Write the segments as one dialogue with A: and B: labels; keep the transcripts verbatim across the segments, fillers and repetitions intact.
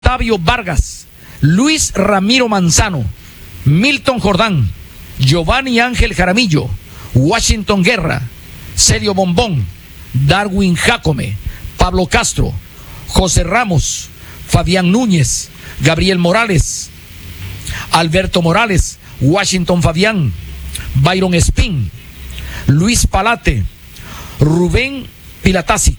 A: Octavio Vargas, Luis Ramiro Manzano, Milton Jordán, Giovanni Ángel Jaramillo, Washington Guerra, Celio Bombón, Darwin Jacome, Pablo Castro, José Ramos, Fabián Núñez, Gabriel Morales, Alberto Morales, Washington Fabián, Byron Espín, Luis Palate, Rubén Pilatasic,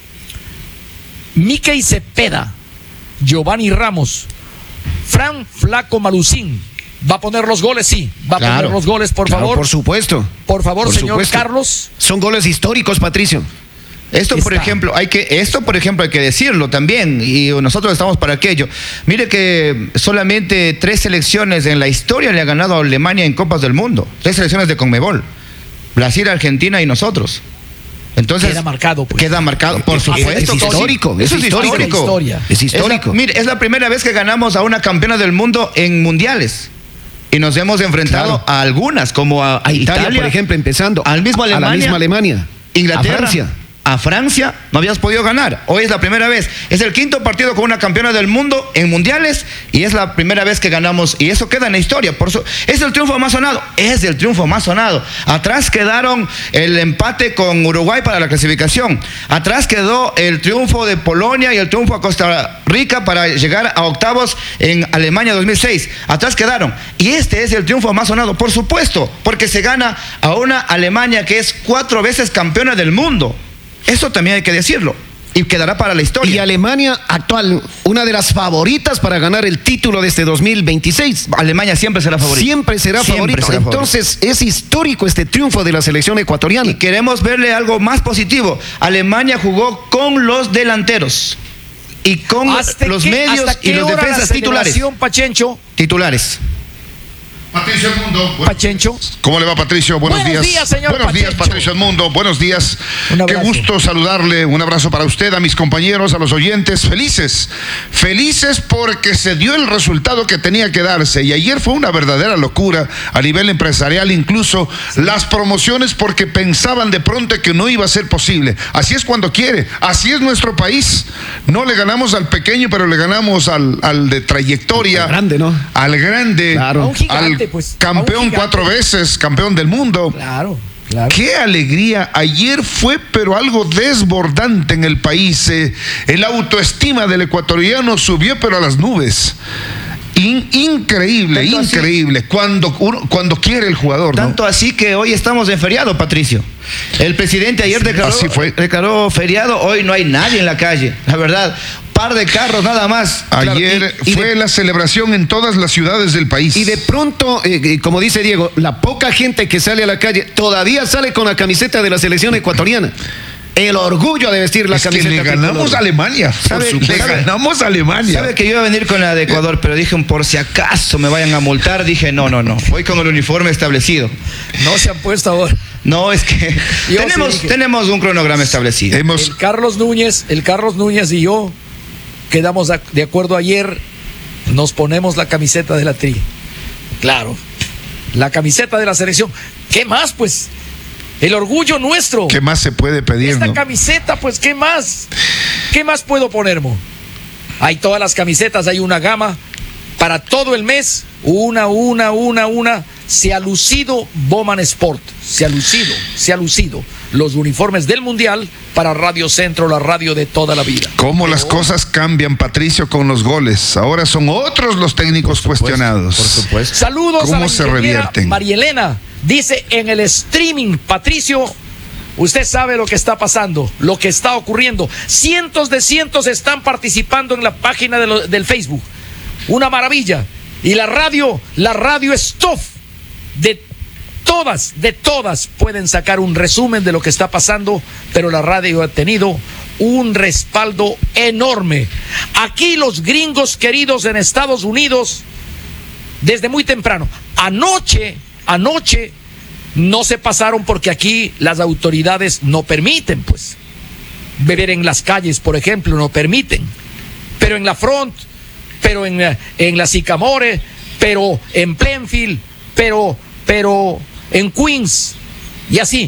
A: Mickey Cepeda, Giovanni Ramos, Fran Flaco Malucín. ¿Va a poner los goles? Sí. ¿Va a claro, poner los goles, por
B: claro,
A: favor?
B: Por supuesto.
A: Por favor, por señor supuesto. Carlos.
B: Son goles históricos, Patricio. Esto, por ejemplo, hay que, esto, por ejemplo, hay que decirlo también, y nosotros estamos para aquello. Mire que solamente tres selecciones en la historia le ha ganado a Alemania en Copas del Mundo. Tres selecciones de Conmebol. Brasil, Argentina y nosotros. Entonces,
A: queda marcado, pues.
B: Queda marcado, por supuesto.
A: Es histórico.
B: Eso es histórico. Es histórico. Mire, es la primera vez que ganamos a una campeona del mundo en mundiales. Y nos hemos enfrentado claro. a algunas, como a, a Italia, Italia, por ejemplo, empezando. Al mismo Alemania. A la misma Alemania. Inglaterra. A Francia. A Francia no habías podido ganar. Hoy es la primera vez. Es el quinto partido con una campeona del mundo en mundiales y es la primera vez que ganamos. Y eso queda en la historia. Por eso, es el triunfo más sonado. Es el triunfo más sonado. Atrás quedaron el empate con Uruguay para la clasificación. Atrás quedó el triunfo de Polonia y el triunfo a Costa Rica para llegar a octavos en Alemania dos mil seis. Atrás quedaron. Y este es el triunfo más sonado. Por supuesto, porque se gana a una Alemania que es cuatro veces campeona del mundo. Eso también hay que decirlo. Y quedará para la historia. Y Alemania actual, una de las favoritas para ganar el título de este dos mil veintiséis. Alemania siempre será favorita. Siempre será siempre favorito. Será Entonces favorito. Es histórico este triunfo de la selección ecuatoriana. Y queremos verle algo más positivo. Alemania jugó con los delanteros. Y con los qué, medios y los defensas titulares.
A: Pachencho?
B: Titulares.
C: Patricio Edmundo. Bueno,
A: Pachencho.
C: ¿Cómo le va, Patricio? Buenos,
A: Buenos días. días señor
C: Buenos
A: Pachencho.
C: días, Patricio Edmundo. Buenos días. Qué gusto saludarle. Un abrazo para usted, a mis compañeros, a los oyentes. Felices. Felices porque se dio el resultado que tenía que darse. Y ayer fue una verdadera locura a nivel empresarial, incluso sí. las promociones, porque pensaban de pronto que no iba a ser posible. Así es cuando quiere. Así es nuestro país. No le ganamos al pequeño, pero le ganamos al, al de trayectoria.
B: Al grande, ¿no?
C: Al grande.
B: Claro.
C: Al Pues, campeón cuatro veces, campeón del mundo.
A: Claro, claro.
C: Qué alegría. Ayer fue, pero algo desbordante en el país. Eh, el autoestima del ecuatoriano subió, pero a las nubes. In, increíble, tanto increíble. Así, cuando, uno, cuando quiere el jugador.
B: Tanto ¿no? así que hoy estamos en feriado, Patricio. El presidente ayer sí, declaró,
C: así fue.
B: declaró feriado. Hoy no hay nadie en la calle. La verdad. Par de carros nada más.
C: Ayer claro, y, y fue de, la celebración en todas las ciudades del país.
B: Y de pronto, eh, como dice Diego, la poca gente que sale a la calle todavía sale con la camiseta de la selección ecuatoriana. El orgullo de vestir la
C: es
B: camiseta.
C: Que le ganamos a Alemania.
B: ¿Sabe,
C: le
B: sabe,
C: ganamos a Alemania.
B: Sabe que yo iba a venir con la de Ecuador, pero dije, por si acaso me vayan a multar, dije, no, no, no. Voy con el uniforme establecido.
A: No se han puesto ahora.
B: No, es que tenemos, sí tenemos un cronograma establecido.
A: Hemos... El Carlos Núñez, el Carlos Núñez y yo quedamos de acuerdo ayer, nos ponemos la camiseta de la Tri. Claro, la camiseta de la selección. ¿Qué más, pues? El orgullo nuestro.
C: ¿Qué más se puede pedir?
A: Esta
C: ¿no?
A: camiseta, pues, ¿qué más? ¿Qué más puedo ponerme? Hay todas las camisetas, hay una gama para todo el mes. Una, una, una, una. Se ha lucido Bowman Sport. Se ha lucido, se ha lucido. Los uniformes del Mundial para Radio Centro, la radio de toda la vida.
C: Cómo
A: Pero,
C: las cosas cambian, Patricio, con los goles. Ahora son otros los técnicos por supuesto, cuestionados.
B: Por supuesto.
A: Saludos
C: ¿Cómo
A: a la
C: se revierten?
A: María Elena. Dice en el streaming, Patricio, usted sabe lo que está pasando, lo que está ocurriendo. Cientos de cientos están participando en la página de lo, del Facebook. Una maravilla. Y la radio, la radio Stuff, de todas, de todas pueden sacar un resumen de lo que está pasando, pero la radio ha tenido un respaldo enorme. Aquí los gringos queridos en Estados Unidos, desde muy temprano, anoche, anoche, no se pasaron porque aquí las autoridades no permiten, pues, beber en las calles, por ejemplo, no permiten, pero en la Front, pero en, en la Sycamore, pero en Plainfield, pero, pero en Queens, y así,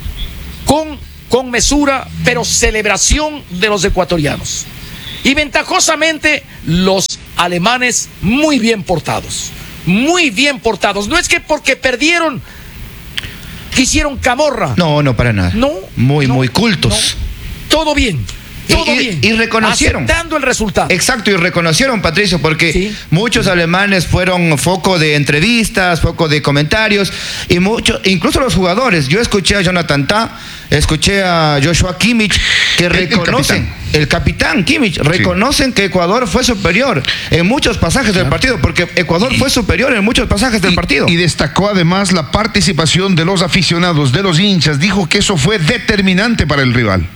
A: con, con mesura, pero celebración de los ecuatorianos. Y ventajosamente, los alemanes muy bien portados, muy bien portados. No es que porque perdieron hicieron camorra.
B: No, no, para nada.
A: No.
B: Muy,
A: no,
B: muy cultos.
A: No. Todo bien. Todo
B: y,
A: bien.
B: Y reconocieron.
A: Aceptando el resultado.
B: Exacto, y reconocieron, Patricio, porque ¿sí? muchos alemanes fueron foco de entrevistas, foco de comentarios, y muchos, incluso los jugadores. Yo escuché a Jonathan Tah, escuché a Joshua Kimmich, que reconocen, el capitán, el capitán Kimmich, reconocen sí. que Ecuador fue superior en muchos pasajes claro. del partido, porque Ecuador y, fue superior en muchos pasajes del
C: y,
B: partido.
C: Y destacó además la participación de los aficionados, de los hinchas, dijo que eso fue determinante para el rival.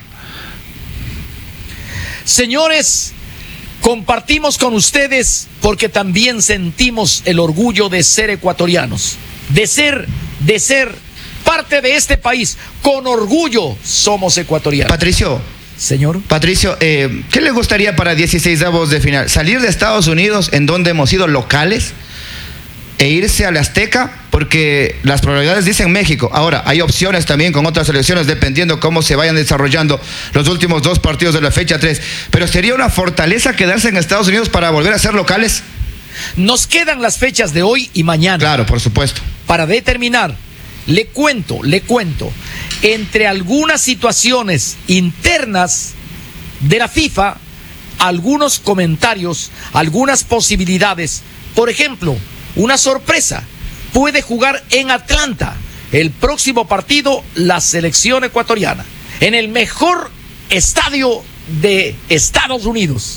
A: Señores, compartimos con ustedes porque también sentimos el orgullo de ser ecuatorianos, de ser, de ser parte de este país. Con orgullo somos ecuatorianos.
B: Patricio.
A: Señor.
B: Patricio, eh, ¿qué le gustaría para dieciseisavos de final? ¿Salir de Estados Unidos, en donde hemos sido locales, e irse al Azteca? Porque las probabilidades dicen México. Ahora, hay opciones también con otras selecciones dependiendo cómo se vayan desarrollando los últimos dos partidos de la fecha tres. Pero ¿sería una fortaleza quedarse en Estados Unidos para volver a ser locales?
A: Nos quedan las fechas de hoy y mañana.
B: Claro, por supuesto.
A: Para determinar, le cuento, le cuento, entre algunas situaciones internas de la FIFA, algunos comentarios, algunas posibilidades. Por ejemplo, una sorpresa. Puede jugar en Atlanta el próximo partido la selección ecuatoriana, en el mejor estadio de Estados Unidos.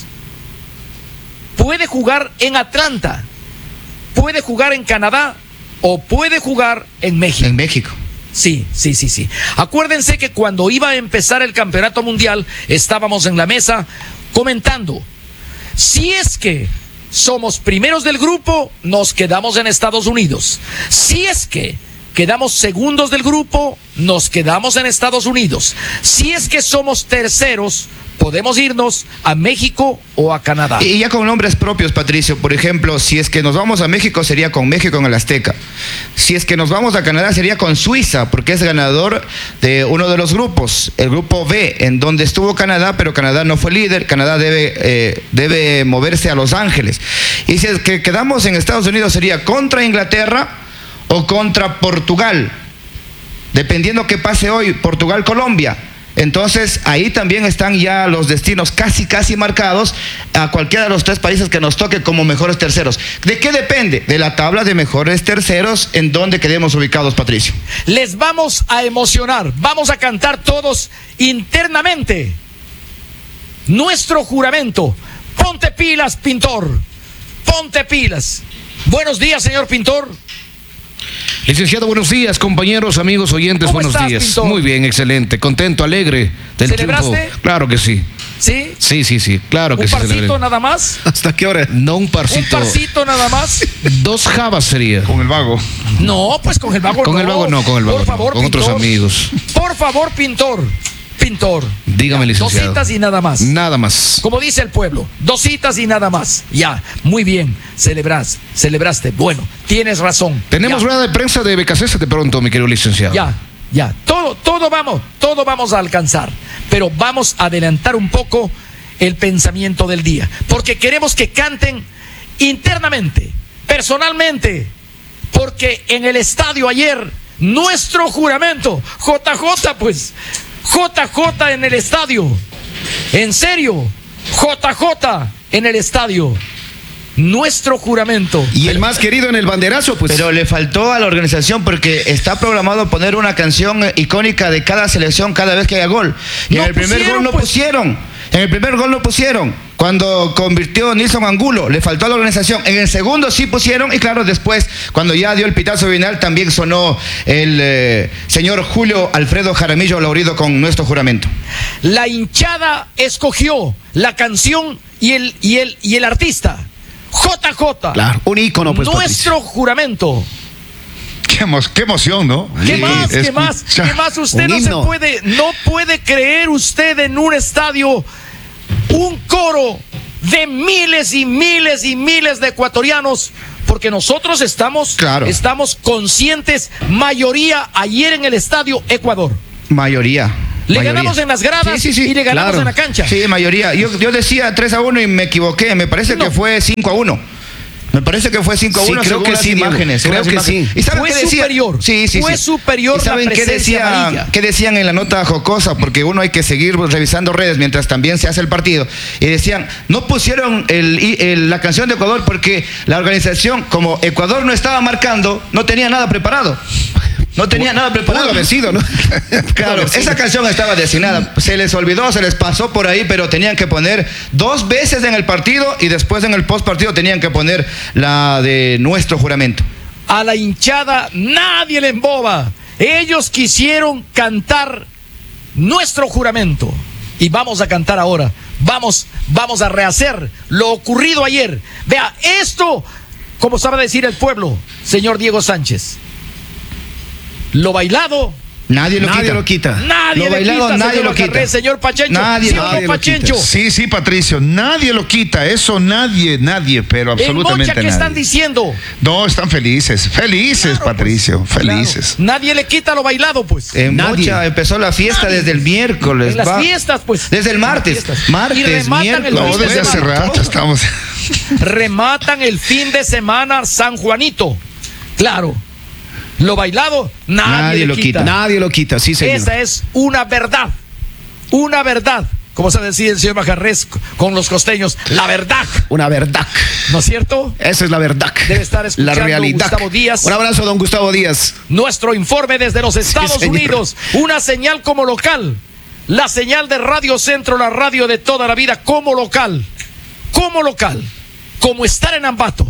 A: Puede jugar en Atlanta, puede jugar en Canadá o puede jugar en México.
B: En México.
A: Sí, sí, sí, sí. Acuérdense que cuando iba a empezar el campeonato mundial, estábamos en la mesa comentando, si es que somos primeros del grupo, nos quedamos en Estados Unidos. Si es que quedamos segundos del grupo, nos quedamos en Estados Unidos. Si es que somos terceros, podemos irnos a México o a Canadá.
B: Y ya con nombres propios, Patricio. Por ejemplo, si es que nos vamos a México, sería con México en el Azteca. Si es que nos vamos a Canadá, sería con Suiza, porque es ganador de uno de los grupos, el grupo B, en donde estuvo Canadá, pero Canadá no fue líder. Canadá debe, eh, debe moverse a Los Ángeles. Y si es que quedamos en Estados Unidos, sería contra Inglaterra o contra Portugal, dependiendo qué pase hoy, Portugal-Colombia. Entonces ahí también están ya los destinos casi casi marcados a cualquiera de los tres países que nos toque como mejores terceros. ¿De qué depende? De la tabla de mejores terceros en donde quedemos ubicados, Patricio.
A: Les vamos a emocionar, vamos a cantar todos internamente nuestro juramento. Ponte pilas, Pintor, ponte pilas. Buenos días, señor Pintor.
D: Licenciado, buenos días, compañeros, amigos, oyentes, buenos
A: estás,
D: días.
A: Pintor?
D: Muy bien, excelente, contento, alegre del
A: ¿Celebraste?
D: triunfo. Claro que sí.
A: ¿Sí?
D: Sí, sí, sí, claro que
A: ¿Un
D: sí.
A: ¿Un parcito
D: celebré.
A: nada más?
D: ¿Hasta qué hora? No un parcito.
A: ¿Un parcito nada más?
D: Dos jabas sería.
C: Con el vago.
A: No, pues con el vago
D: con
A: no.
D: Con el vago no, con el vago
A: Por favor,
D: no. Con
A: Pintor.
D: otros amigos.
A: Por favor, Pintor. Pintor.
D: Dígame, licenciado.
A: Dos citas y nada más.
D: Nada más.
A: Como dice el pueblo, dos citas y nada más. Ya, muy bien, celebras, celebraste. Bueno, tienes razón.
D: Tenemos
A: ya.
D: rueda de prensa de B K C S de pronto, mi querido licenciado.
A: Ya, ya, todo, todo vamos, todo vamos a alcanzar. Pero vamos a adelantar un poco el pensamiento del día. Porque queremos que canten internamente, personalmente. Porque en el estadio ayer, nuestro juramento, J J pues... J J en el estadio, en serio, J J en el estadio, nuestro juramento.
B: Y el más querido en el banderazo, pues. Pero le faltó a la organización porque está programado poner una canción icónica de cada selección cada vez que haya gol. Y
A: no
B: en el primer
A: pusieron,
B: gol no
A: pues.
B: pusieron, en el primer gol no pusieron. Cuando convirtió Nilson Angulo, le faltó a la organización. En el segundo sí pusieron y claro, después, cuando ya dio el pitazo final, también sonó el eh, señor Julio Alfredo Jaramillo Laurido con nuestro juramento.
A: La hinchada escogió la canción y el, y el, y el artista, J J.
B: Claro, un ícono, pues,
A: nuestro
B: Patricio.
A: juramento.
C: Qué, emo qué emoción, ¿no?
A: ¿Qué
C: Sí,
A: más? ¿Qué más? ¿Qué más? Usted no
B: himno.
A: se puede, no puede creer usted en un estadio un coro de miles y miles y miles de ecuatorianos, porque nosotros estamos,
B: claro.
A: estamos conscientes, mayoría ayer en el estadio Ecuador.
B: Mayoría.
A: Le mayoría. ganamos en las gradas sí, sí, sí, y le ganamos claro. en la cancha.
B: Sí, mayoría. Yo, yo decía tres a uno y me equivoqué. Me parece no. que fue cinco a uno. Me parece que fue cinco a uno.
D: Sí, creo que sí,
B: imágenes.
D: Creo que
B: imágenes.
D: sí.
B: ¿Y saben
A: fue
B: qué decía?
A: superior.
B: Sí, sí,
A: fue
B: sí.
A: superior.
B: ¿Y saben
A: la
B: qué, decía, qué decían en la nota jocosa? Porque uno hay que seguir revisando redes mientras también se hace el partido. Y decían, no pusieron el, el, la canción de Ecuador porque la organización, como Ecuador no estaba marcando, no tenía nada preparado. No tenía nada preparado.
D: Vencido, ¿no?
B: Claro, esa canción estaba designada. Se les olvidó, se les pasó por ahí, pero tenían que poner dos veces en el partido y después en el post partido tenían que poner la de nuestro juramento.
A: A la hinchada nadie le emboba. Ellos quisieron cantar nuestro juramento. Y vamos a cantar ahora. Vamos, vamos a rehacer lo ocurrido ayer. Vea, esto, como sabe decir el pueblo, señor Diego Sánchez. Lo bailado
B: nadie lo
D: nadie
B: quita.
D: Lo quita.
A: Nadie
B: lo bailado
A: quita,
B: nadie lo quita.
A: Carré, señor Pachencho.
B: Nadie,
A: ¿Sí
B: nadie
A: no, Pachencho?
C: Sí, sí, Patricio, nadie lo quita. Eso nadie, nadie, pero absolutamente
A: en Mocha, ¿qué
C: nadie.
A: están diciendo?
C: No, están felices, felices,
A: claro,
C: Patricio,
A: pues,
C: felices.
A: Claro. Nadie le quita lo bailado, pues.
B: En
A: nadie.
B: Mocha empezó la fiesta nadie. Desde el miércoles.
A: En las
B: va.
A: fiestas, pues.
B: Desde el martes. Martes, miércoles.
C: No, desde hace rato estamos.
A: Rematan el fin de semana San Juanito. Claro. Lo bailado, nadie, nadie lo quita.
D: quita. Nadie lo quita, sí, señor.
A: Esa es una verdad. Una verdad. Como se decía el señor Majarrés con los costeños, la verdad.
D: Una verdad.
A: ¿No es cierto?
D: Esa es la verdad.
A: Debe estar escuchando
D: la realidad.
A: Gustavo Díaz.
D: Un abrazo, don Gustavo Díaz.
A: Nuestro informe desde los Estados sí, Unidos. Una señal como local. La señal de Radio Centro, la radio de toda la vida como local. Como local. Como estar en Ambato.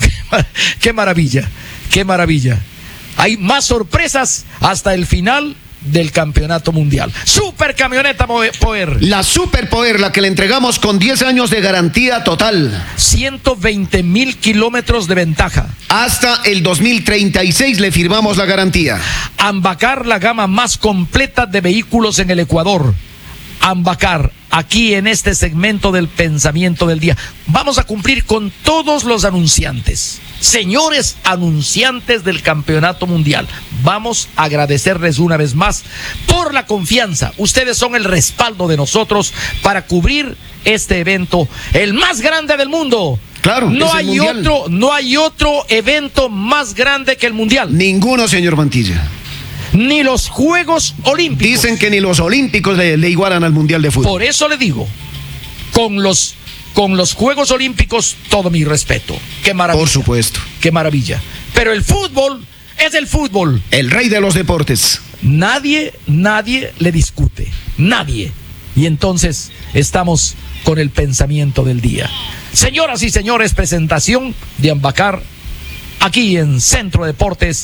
A: Qué maravilla. Qué maravilla. Hay más sorpresas hasta el final del campeonato mundial. Super camioneta Power.
D: La Super Power, la que le entregamos con diez años de garantía total.
A: ciento veinte mil kilómetros de ventaja.
D: Hasta el dos mil treinta y seis le firmamos la garantía.
A: Ambacar, la gama más completa de vehículos en el Ecuador. Ambacar, aquí en este segmento del pensamiento del día. Vamos a cumplir con todos los anunciantes. Señores anunciantes del campeonato mundial, vamos a agradecerles una vez más por la confianza. Ustedes son el respaldo de nosotros para cubrir este evento, el más grande del mundo.
D: Claro,
A: no hay otro, no hay otro evento más grande que el mundial.
D: Ninguno, señor Mantilla.
A: Ni los Juegos Olímpicos.
D: Dicen que ni los Olímpicos le, le igualan al Mundial de Fútbol.
A: Por eso le digo, con los Con los Juegos Olímpicos, todo mi respeto. Qué maravilla.
D: Por supuesto.
A: Qué maravilla. Pero el fútbol es el fútbol.
D: El rey de los deportes.
A: Nadie, nadie le discute. Nadie. Y entonces estamos con el pensamiento del día. Señoras y señores, presentación de Ambacar aquí en Centro Deportes.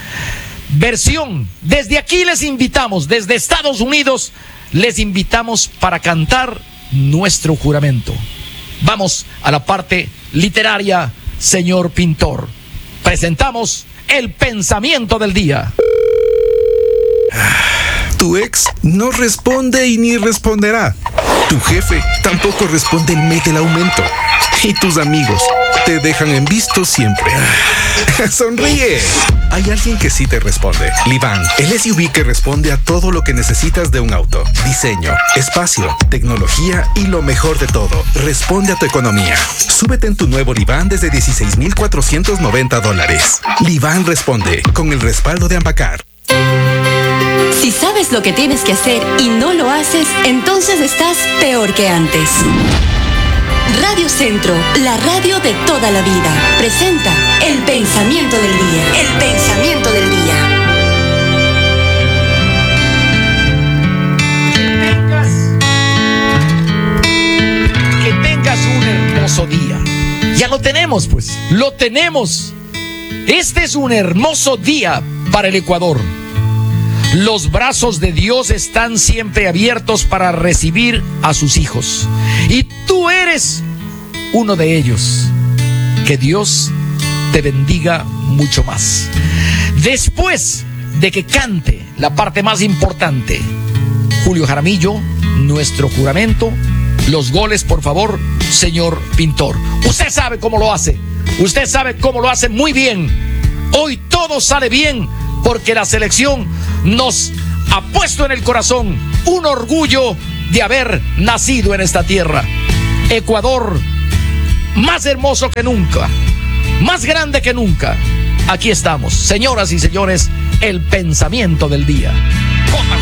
A: Versión. Desde aquí les invitamos, desde Estados Unidos, les invitamos para cantar nuestro juramento. Vamos a la parte literaria, señor pintor. Presentamos el pensamiento del día.
E: Tu ex no responde y ni responderá. Tu jefe tampoco responde el mes del aumento. Y tus amigos te dejan en visto siempre. Sonríe. Hay alguien que sí te responde. Livan, el S U V que responde a todo lo que necesitas de un auto. Diseño, espacio, tecnología y lo mejor de todo, responde a tu economía. Súbete en tu nuevo Livan desde dieciséis mil cuatrocientos noventa dólares. Livan responde con el respaldo de Ambacar.
F: Si sabes lo que tienes que hacer y no lo haces, entonces estás peor que antes. Radio Centro, la radio de toda la vida, presenta el pensamiento del día. El pensamiento del día.
A: Que tengas, que tengas un hermoso día. Ya lo tenemos, pues. Lo tenemos. Este es un hermoso día para el Ecuador. Los brazos de Dios están siempre abiertos para recibir a sus hijos. Y tú eres uno de ellos. Que Dios te bendiga mucho más. Después de que cante la parte más importante, Julio Jaramillo, nuestro juramento, los goles, por favor, señor pintor. Usted sabe cómo lo hace. Usted sabe cómo lo hace muy bien. Hoy todo sale bien porque la selección nos ha puesto en el corazón un orgullo de haber nacido en esta tierra. Ecuador, más hermoso que nunca, más grande que nunca. Aquí estamos, señoras y señores, el pensamiento del día. J J.